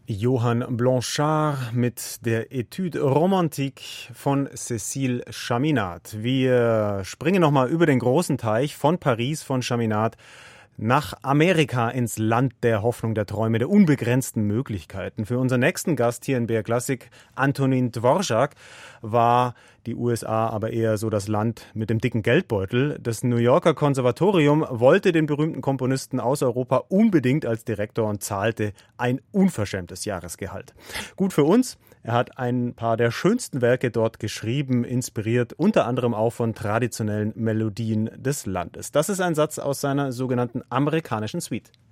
Johann Blanchard mit der Etude romantique von Cécile Chaminade. Wir springen nochmal über den großen Teich von Paris, von Chaminade, nach Amerika, ins Land der Hoffnung, der Träume, der unbegrenzten Möglichkeiten. Für unseren nächsten Gast hier in BR Classic, Antonin Dvorak, war die USA aber eher so das Land mit dem dicken Geldbeutel. Das New Yorker Konservatorium wollte den berühmten Komponisten aus Europa unbedingt als Direktor und zahlte ein unverschämtes Jahresgehalt. Gut für uns. Er hat ein paar der schönsten Werke dort geschrieben, inspiriert unter anderem auch von traditionellen Melodien des Landes. Das ist ein Satz aus seiner sogenannten amerikanischen Suite.